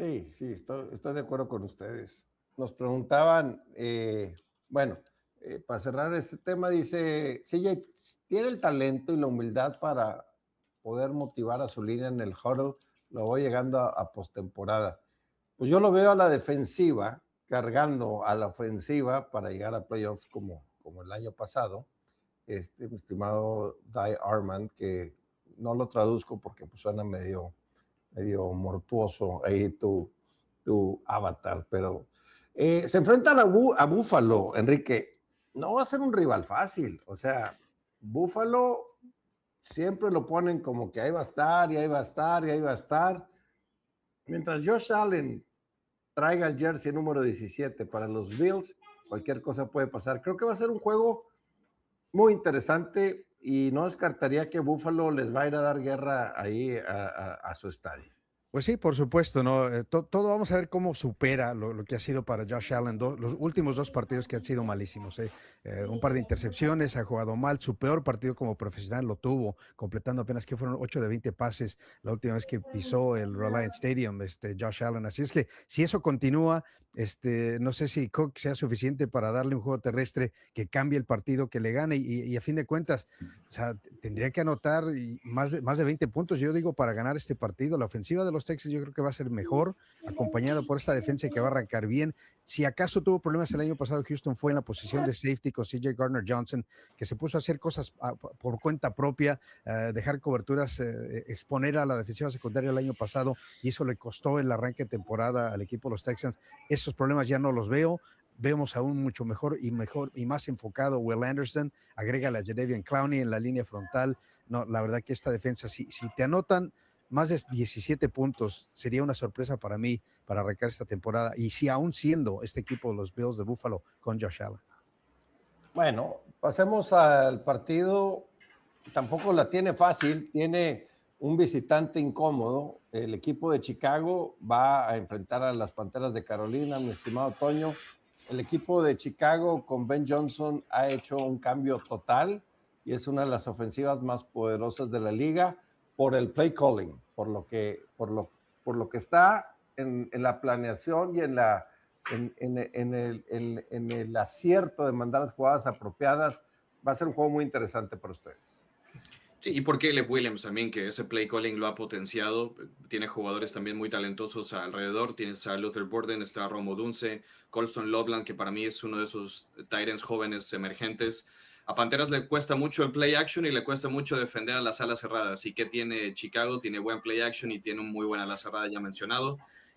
Sí, estoy de acuerdo con ustedes. Nos preguntaban, bueno, para cerrar este tema, dice, CJ tiene el talento y la humildad para poder motivar a su línea en el huddle, lo voy llegando a postemporada. Pues yo lo veo a la defensiva, cargando a la ofensiva para llegar a playoffs como el año pasado. Mi estimado Di Armand, que no lo traduzco porque pues, suena medio mortuoso ahí tu avatar, pero se enfrentan a Buffalo, Enrique. No va a ser un rival fácil, o sea, Buffalo siempre lo ponen como que ahí va a estar, y ahí va a estar, y ahí va a estar. Mientras Josh Allen traiga el jersey número 17 para los Bills, cualquier cosa puede pasar. Creo que va a ser un juego muy interesante y no descartaría que Buffalo les va a ir a dar guerra ahí a su estadio. Pues sí, por supuesto, ¿no? Todo vamos a ver cómo supera lo que ha sido para Josh Allen los últimos dos partidos que han sido malísimos. Un par de intercepciones, ha jugado mal, su peor partido como profesional lo tuvo, completando apenas que fueron 8 de 20 pases la última vez que pisó el Reliant Stadium, Josh Allen. Así es que si eso continúa, no sé si Cook sea suficiente para darle un juego terrestre que cambie el partido, que le gane y a fin de cuentas, o sea, tendría que anotar más de 20 puntos, yo digo, para ganar este partido. La ofensiva de los Texans yo creo que va a ser mejor, acompañado por esta defensa que va a arrancar bien. Si acaso tuvo problemas el año pasado, Houston fue en la posición de safety con CJ Gardner-Johnson, que se puso a hacer cosas por cuenta propia, dejar coberturas, exponer a la defensiva secundaria el año pasado, y eso le costó el arranque de temporada al equipo de los Texans. Esos problemas ya no los veo. Vemos aún mucho mejor y más enfocado Will Anderson, agrega a Jadeveon Clowney en la línea frontal. No, la verdad que esta defensa, si te anotan más de 17 puntos, sería una sorpresa para mí para arrancar esta temporada, y si aún siendo este equipo de los Bills de Buffalo con Josh Allen. Bueno, pasemos al partido. Tampoco la tiene fácil, tiene un visitante incómodo. El equipo de Chicago va a enfrentar a las Panteras de Carolina, mi estimado Toño. El equipo de Chicago con Ben Johnson ha hecho un cambio total y es una de las ofensivas más poderosas de la liga por el play calling, por lo que está en la planeación y en el acierto de mandar las jugadas apropiadas. Va a ser un juego muy interesante para ustedes. Sí, y por Caleb Williams también, que ese play calling lo ha potenciado. Tiene jugadores también muy talentosos alrededor. Tienes a Luther Burden, está Romo Dunce, Colston Loveland, que para mí es uno de esos tight ends jóvenes emergentes. A Panteras le cuesta mucho el play action y le cuesta mucho defender a las alas cerradas. ¿Y qué tiene Chicago? Tiene buen play action y tiene un muy buena ala cerrada, ya mencionado.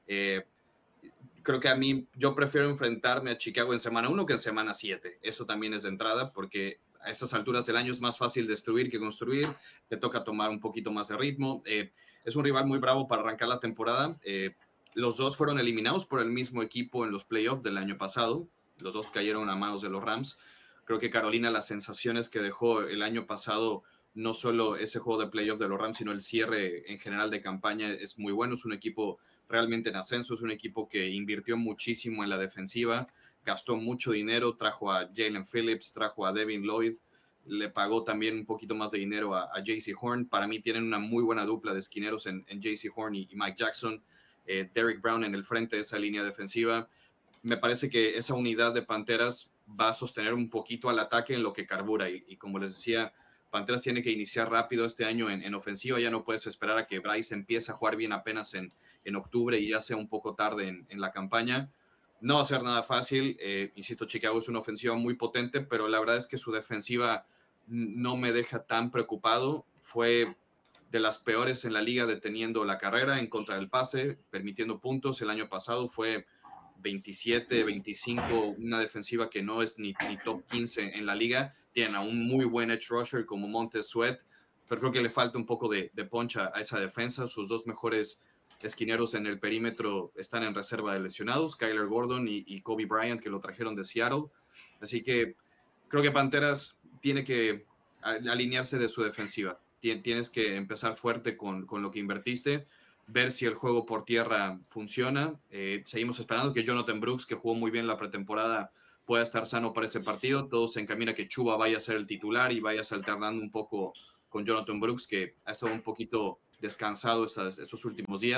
Creo que yo prefiero enfrentarme a Chicago en semana 1 que en semana 7. Eso también es de entrada, porque a estas alturas del año es más fácil destruir que construir. Te toca tomar un poquito más de ritmo. Es un rival muy bravo para arrancar la temporada. Los dos fueron eliminados por el mismo equipo en los playoffs del año pasado. Los dos cayeron a manos de los Rams. Creo que Carolina, las sensaciones que dejó el año pasado, no solo ese juego de playoffs de los Rams, sino el cierre en general de campaña, es muy bueno. Es un equipo realmente en ascenso, es un equipo que invirtió muchísimo en la defensiva, gastó mucho dinero, trajo a Jalen Phillips, trajo a Devin Lloyd, le pagó también un poquito más de dinero a J.C. Horn. Para mí tienen una muy buena dupla de esquineros en J.C. Horn y Mike Jackson. Derrick Brown en el frente de esa línea defensiva. Me parece que esa unidad de Panteras va a sostener un poquito al ataque en lo que carbura, y como les decía, Panteras tiene que iniciar rápido este año en ofensiva. Ya no puedes esperar a que Bryce empiece a jugar bien apenas en octubre y ya sea un poco tarde en la campaña. No va a ser nada fácil. Insisto, Chicago es una ofensiva muy potente, pero la verdad es que su defensiva no me deja tan preocupado. Fue de las peores en la liga deteniendo la carrera en contra del pase, permitiendo puntos. El año pasado fue 27, 25, una defensiva que no es ni top 15 en la liga. Tienen a un muy buen edge rusher como Montez Sweat, pero creo que le falta un poco de poncha a esa defensa. Sus dos mejores esquineros en el perímetro están en reserva de lesionados, Kyler Gordon y Kobe Bryant, que lo trajeron de Seattle. Así que creo que Panteras tiene que alinearse de su defensiva. Tienes que empezar fuerte con lo que invertiste, ver si el juego por tierra funciona. Seguimos esperando que Jonathan Brooks, que jugó muy bien la pretemporada, pueda estar sano para ese partido. Todo se encamina que Chuba vaya a ser el titular y vayas alternando un poco con Jonathan Brooks, que ha estado un poquito descansado estos últimos días.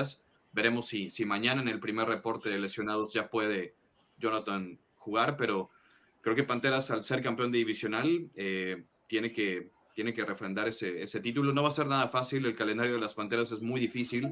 Veremos si mañana en el primer reporte de lesionados ya puede Jonathan jugar, pero creo que Panteras, al ser campeón divisional, tiene que refrendar ese título. No va a ser nada fácil, el calendario de las Panteras es muy difícil,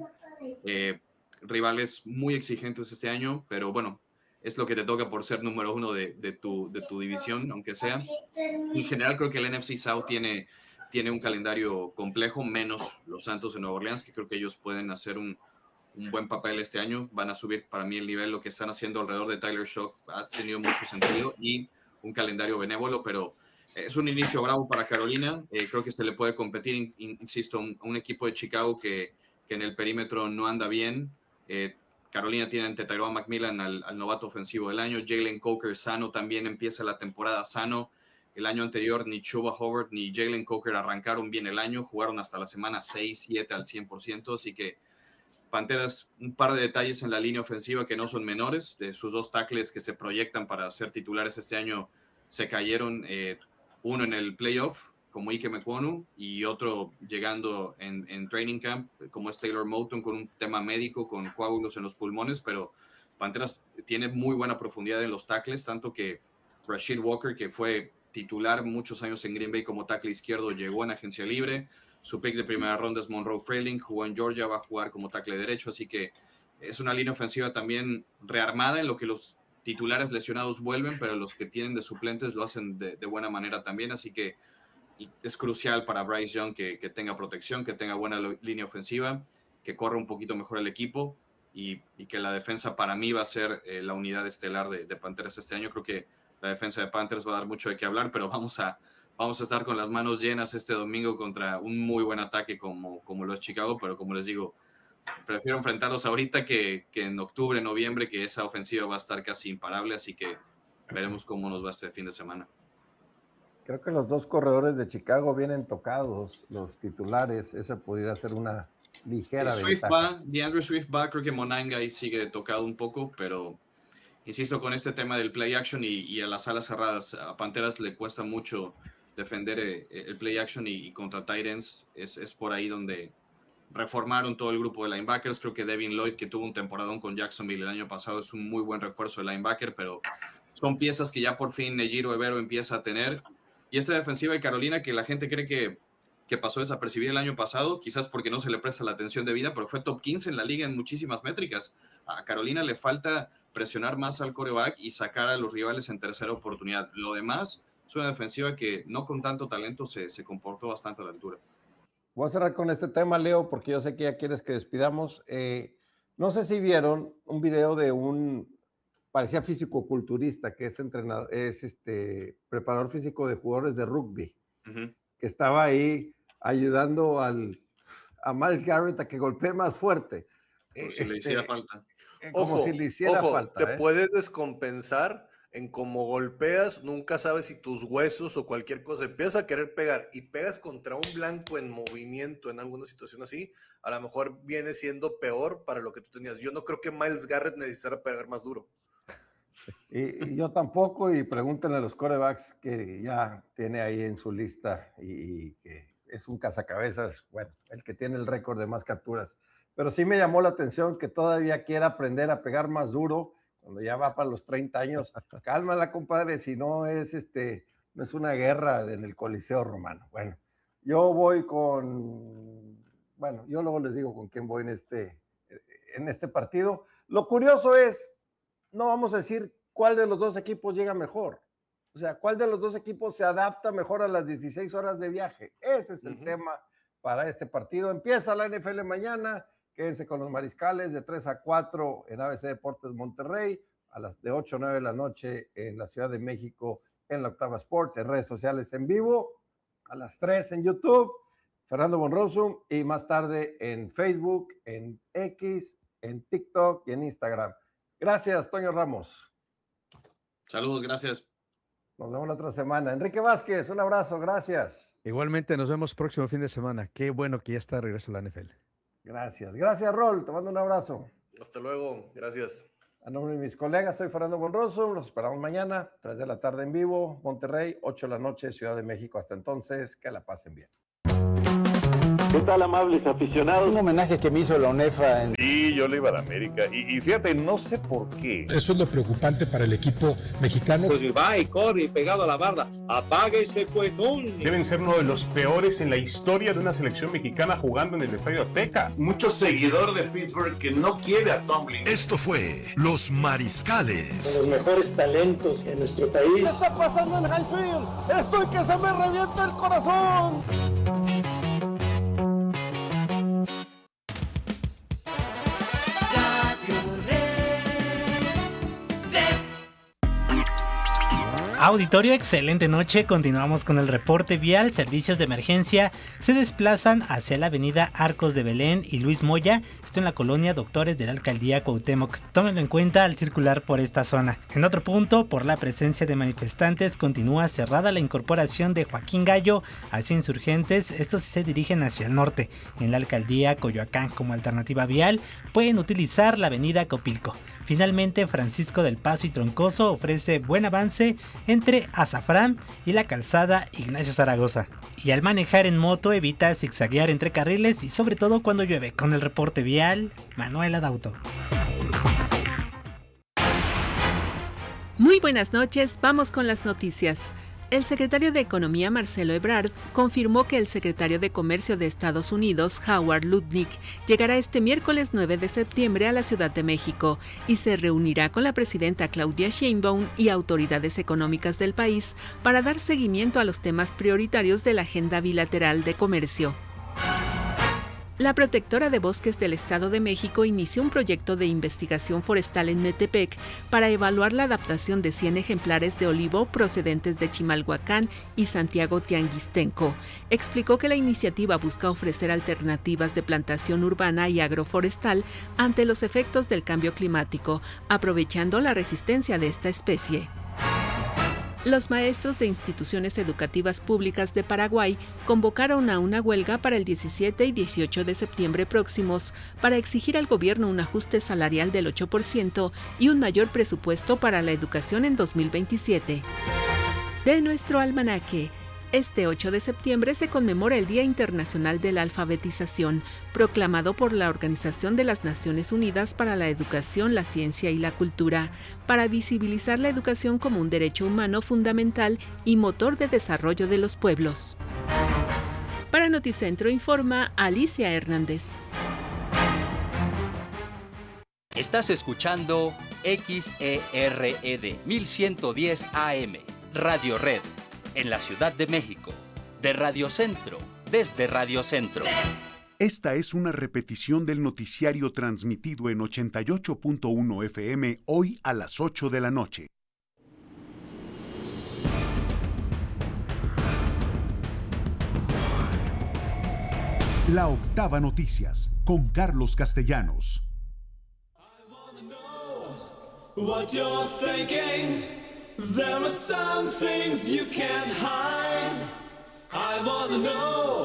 rivales muy exigentes este año, pero bueno, es lo que te toca por ser número uno de tu división, aunque sea. En general creo que el NFC South tiene un calendario complejo, menos los Santos de Nueva Orleans, que creo que ellos pueden hacer un buen papel este año. Van a subir para mí el nivel. Lo que están haciendo alrededor de Tyler Shock ha tenido mucho sentido y un calendario benévolo, pero es un inicio bravo para Carolina. Creo que se le puede competir, insisto, a un equipo de Chicago que en el perímetro no anda bien. Carolina tiene ante Tyrone McMillan al novato ofensivo del año. Jalen Coker sano, también empieza la temporada sano. El año anterior ni Chuba Hubbard ni Jalen Coker arrancaron bien el año, jugaron hasta la semana 6, 7 al 100%, así que Panteras, un par de detalles en la línea ofensiva que no son menores. Sus dos tackles que se proyectan para ser titulares este año se cayeron, uno en el playoff, como Ike Mekwonu, y otro llegando en training camp, como es Taylor Moton, con un tema médico, con coágulos en los pulmones, pero Panteras tiene muy buena profundidad en los tackles, tanto que Rashid Walker, que fue titular muchos años en Green Bay como tackle izquierdo, llegó en agencia libre. Su pick de primera ronda es Monroe Frailing, jugó en Georgia, va a jugar como tackle derecho, así que es una línea ofensiva también rearmada, en lo que los titulares lesionados vuelven, pero los que tienen de suplentes lo hacen de buena manera también, así que es crucial para Bryce Young que tenga protección, que tenga buena línea ofensiva, que corra un poquito mejor el equipo y que la defensa para mí va a ser la unidad estelar de Panthers este año. Creo que la defensa de Panthers va a dar mucho de qué hablar, pero vamos a estar con las manos llenas este domingo contra un muy buen ataque como lo es Chicago, pero como les digo, prefiero enfrentarlos ahorita que en octubre, noviembre, que esa ofensiva va a estar casi imparable, así que veremos cómo nos va este fin de semana. Creo que los dos corredores de Chicago vienen tocados, los titulares. Esa podría ser una ligera ventaja. DeAndre Swift va, creo que Monanga ahí sigue tocado un poco, pero insisto con este tema del play action y a las alas cerradas, a Panteras le cuesta mucho defender el play action y contra Titans es por ahí donde reformaron todo el grupo de linebackers. Creo que Devin Lloyd, que tuvo un temporadón con Jacksonville el año pasado, es un muy buen refuerzo de linebacker, pero son piezas que ya por fin Nejiro Evero empieza a tener. Y esta defensiva de Carolina, que la gente cree que pasó desapercibida el año pasado, quizás porque no se le presta la atención debida, pero fue top 15 en la liga en muchísimas métricas. A Carolina le falta presionar más al quarterback y sacar a los rivales en tercera oportunidad. Lo demás es una defensiva que no con tanto talento se comportó bastante a la altura. Voy a cerrar con este tema, Leo, porque yo sé que ya quieres que despidamos. No sé si vieron un video de parecía físico-culturista, que es entrenador, preparador físico de jugadores de rugby, que estaba ahí ayudando a Myles Garrett a que golpee más fuerte. Como si le hiciera falta. Ojo, si le hiciera falta. Te puedes descompensar en cómo golpeas, nunca sabes si tus huesos o cualquier cosa empiezas a querer pegar y pegas contra un blanco en movimiento en alguna situación así, a lo mejor viene siendo peor para lo que tú tenías. Yo no creo que Myles Garrett necesitara pegar más duro. Y yo tampoco, y pregúntenle a los quarterbacks que ya tiene ahí en su lista y que es un cazacabezas, bueno, el que tiene el récord de más capturas. Pero sí me llamó la atención que todavía quiera aprender a pegar más duro cuando ya va para los 30 años. Cálmala, compadre, si no es, no es una guerra en el Coliseo Romano. Bueno, yo voy yo luego les digo con quién voy en este partido. Lo curioso es, no vamos a decir cuál de los dos equipos llega mejor. O sea, cuál de los dos equipos se adapta mejor a las 16 horas de viaje. Ese es el tema para este partido. Empieza la NFL mañana. Quédense con los Mariscales de 3 a 4 en ABC Deportes Monterrey, de 8 a 9 de la noche en la Ciudad de México en la Octava Sports, en redes sociales en vivo, a las 3 en YouTube, Fernando Bonrosum, y más tarde en Facebook, en X, en TikTok y en Instagram. Gracias, Toño Ramos. Saludos, gracias. Nos vemos la otra semana. Enrique Vázquez, un abrazo, gracias. Igualmente, nos vemos próximo fin de semana. Qué bueno que ya está de regreso a la NFL. Gracias, Rol, te mando un abrazo. Hasta luego, gracias. A nombre de mis colegas, soy Fernando Bonroso, los esperamos mañana, 3 de la tarde en vivo, Monterrey, 8 de la noche, Ciudad de México. Hasta entonces, que la pasen bien. ¿Qué tal, amables aficionados? Un homenaje que me hizo la UNEFA. Sí, yo le iba a la América. Y fíjate, no sé por qué. Eso es lo preocupante para el equipo mexicano. Pues va y corre pegado a la barda. Apague ese cuetón. Deben ser uno de los peores en la historia de una selección mexicana jugando en el Estadio Azteca. Mucho seguidor de Pittsburgh que no quiere a Tomlin. Esto fue Los Mariscales. Con los mejores talentos en nuestro país. ¿Qué está pasando en Highfield? Estoy que se me revienta el corazón. Auditorio, excelente noche. Continuamos con el reporte vial. Servicios de emergencia se desplazan hacia la avenida Arcos de Belén y Luis Moya, esto en la colonia Doctores de la Alcaldía Cuauhtémoc. Tómenlo en cuenta al circular por esta zona. En otro punto, por la presencia de manifestantes, continúa cerrada la incorporación de Joaquín Gallo hacia Insurgentes. Estos se dirigen hacia el norte. En la Alcaldía Coyoacán, como alternativa vial, pueden utilizar la avenida Copilco. Finalmente, Francisco del Paso y Troncoso ofrece buen avance entre Azafrán y la calzada Ignacio Zaragoza. Y al manejar en moto, evita zigzaguear entre carriles y sobre todo cuando llueve. Con el reporte vial, Manuela Dauto. Muy buenas noches, vamos con las noticias. El secretario de Economía, Marcelo Ebrard, confirmó que el secretario de Comercio de Estados Unidos, Howard Lutnick, llegará este miércoles 9 de septiembre a la Ciudad de México y se reunirá con la presidenta Claudia Sheinbaum y autoridades económicas del país para dar seguimiento a los temas prioritarios de la agenda bilateral de comercio. La Protectora de Bosques del Estado de México inició un proyecto de investigación forestal en Metepec para evaluar la adaptación de 100 ejemplares de olivo procedentes de Chimalhuacán y Santiago Tianguistenco. Explicó que la iniciativa busca ofrecer alternativas de plantación urbana y agroforestal ante los efectos del cambio climático, aprovechando la resistencia de esta especie. Los maestros de instituciones educativas públicas de Paraguay convocaron a una huelga para el 17 y 18 de septiembre próximos para exigir al gobierno un ajuste salarial del 8% y un mayor presupuesto para la educación en 2027. De nuestro almanaque, este 8 de septiembre se conmemora el Día Internacional de la Alfabetización, proclamado por la Organización de las Naciones Unidas para la Educación, la Ciencia y la Cultura, para visibilizar la educación como un derecho humano fundamental y motor de desarrollo de los pueblos. Para Noticentro informa Alicia Hernández. Estás escuchando XERED 1110 AM, Radio Red. En la Ciudad de México, de Radio Centro, desde Radio Centro. Esta es una repetición del noticiario transmitido en 88.1 FM hoy a las 8 de la noche. La Octava Noticias, con Carlos Castellanos. There are some things you can't hide. I wanna know